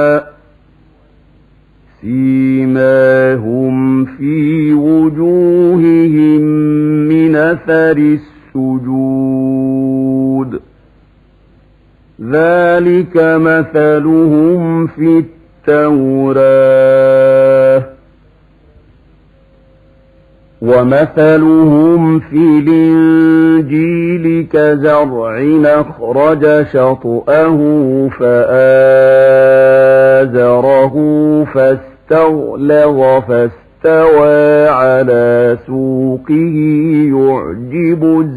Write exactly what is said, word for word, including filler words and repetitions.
سيماهم في وجوههم من أثر السجود ذلك مثلهم في التوراة ومثلهم في الإنجيل كزرع أخرج شطأه فآزره فاستغلظ فاستوى على سوقه يعجب